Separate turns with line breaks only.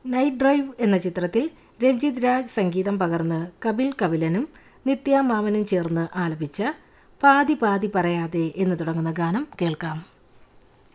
Night drive എന്ന ചിത്രത്തിൽ രഞ്ജിത് രാജ് സംഗീതം പകർന്ന് കപിൽ കപിലനും നിത്യ മാമനും ചേർന്ന് ആലപിച്ച പാതി പാതി പറയാതെ എന്ന് തുടങ്ങുന്ന ഗാനം കേൾക്കാം.